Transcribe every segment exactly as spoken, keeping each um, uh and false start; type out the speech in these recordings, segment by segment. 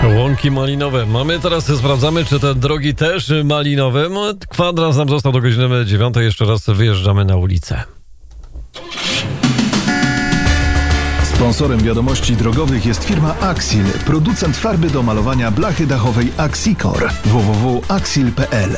Łąki malinowe. Mamy teraz, sprawdzamy, czy te drogi też malinowe. Kwadrans nam został do godziny dziewiątej. Jeszcze raz wyjeżdżamy na ulicę. Sponsorem wiadomości drogowych jest firma Axil, producent farby do malowania blachy dachowej Axicor. w w w kropka axil kropka p l.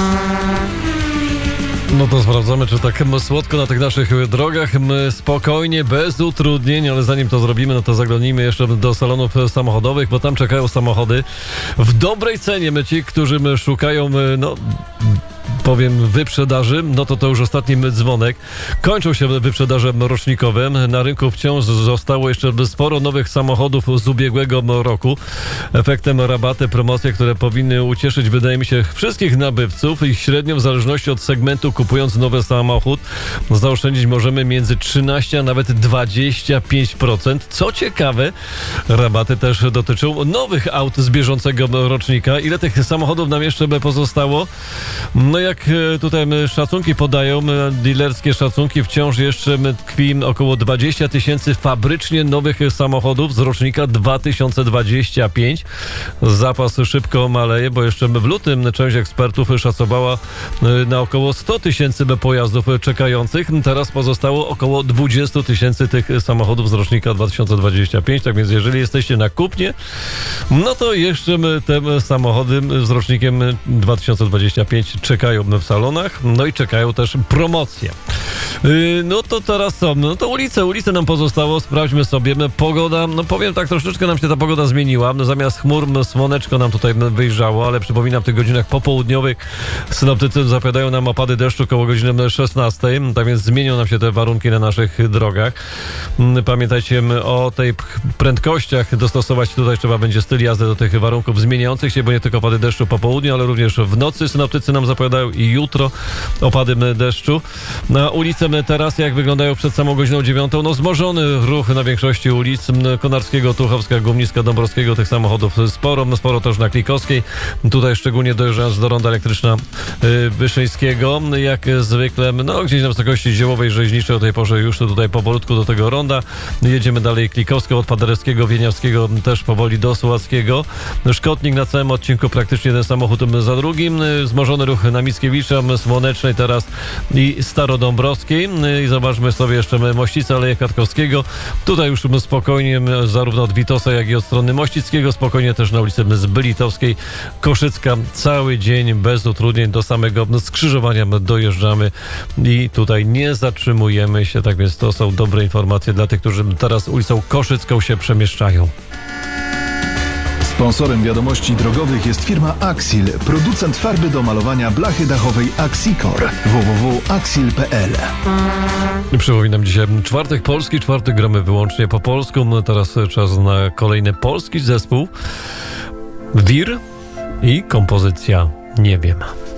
No to sprawdzamy, czy tak słodko na tych naszych drogach, my spokojnie, bez utrudnień, ale zanim to zrobimy, no to zaglądnijmy jeszcze do salonów samochodowych, bo tam czekają samochody w dobrej cenie. My ci, którzy szukają, no powiem, wyprzedaży, no to to już ostatni dzwonek. Kończą się wyprzedaże rocznikowe. Na rynku wciąż zostało jeszcze sporo nowych samochodów z ubiegłego roku. Efektem rabaty, promocje, które powinny ucieszyć, wydaje mi się, wszystkich nabywców. Ich średnio w zależności od segmentu, kupując nowy samochód, zaoszczędzić możemy między trzynaście a nawet dwadzieścia pięć procent. Co ciekawe, rabaty też dotyczą nowych aut z bieżącego rocznika. Ile tych samochodów nam jeszcze by pozostało? No jak tutaj szacunki podają, dealerskie szacunki, wciąż jeszcze tkwi około dwadzieścia tysięcy fabrycznie nowych samochodów z rocznika dwa tysiące dwudziestego piątego. Zapas szybko maleje, bo jeszcze w lutym część ekspertów szacowała na około sto tysięcy pojazdów czekających. Teraz pozostało około dwadzieścia tysięcy tych samochodów z rocznika dwa tysiące dwudziestego piątego. Tak więc jeżeli jesteście na kupnie, no to jeszcze te samochody z rocznikiem dwa tysiące dwudziestego piątego czekają w salonach, no i czekają też promocje. Yy, no to teraz co? No to ulice, ulice nam pozostało, sprawdźmy sobie. Pogoda, no powiem tak, troszeczkę nam się ta pogoda zmieniła. No zamiast chmur, słoneczko nam tutaj wyjrzało, ale przypominam, w tych godzinach popołudniowych synoptycy zapowiadają nam opady deszczu koło godziny szesnastej, tak więc zmienią nam się te warunki na naszych drogach. Pamiętajcie o tej prędkościach, dostosować tutaj trzeba będzie styl jazdy do tych warunków zmieniających się, bo nie tylko opady deszczu po południu, ale również w nocy synoptycy nam zapowiadają i jutro opady deszczu. Na ulicę teraz, jak wyglądają przed samą godziną dziewiątą? No wzmożony ruch na większości ulic Konarskiego, Tuchowska, Gumniska, Dąbrowskiego, tych samochodów sporo, no sporo też na Klikowskiej. Tutaj szczególnie dojeżdżając do ronda elektryczna y, Wyszyńskiego, jak zwykle, no gdzieś na wysokości Ziołowej, Rzeźniczej, o tej porze już tutaj powolutku do tego ronda. Jedziemy dalej Klikowską, od Paderewskiego, Wieniawskiego, też powoli do Słowackiego. Szkotnik na całym odcinku, praktycznie jeden samochód za drugim. Wzmożony ruch na Mickiewicza, Słonecznej teraz i Starodąbrowskiej. I zobaczmy sobie jeszcze Mościcę, Aleję Kwiatkowskiego. Tutaj już spokojnie, zarówno od Witosa, jak i od strony Mościckiego, spokojnie też na ulicy Zbylitowskiej. Koszycka, cały dzień bez utrudnień do samego skrzyżowania dojeżdżamy i tutaj nie zatrzymujemy się, tak więc to są dobre informacje dla tych, którzy teraz ulicą Koszycką się przemieszczają. Sponsorem wiadomości drogowych jest firma Axil, producent farby do malowania blachy dachowej Axicor. w w w kropka axil kropka p l. Przypominam, dzisiaj czwartek polski, czwartek gramy wyłącznie po polsku. No teraz czas na kolejny polski zespół. Wir i kompozycja Nie wiem.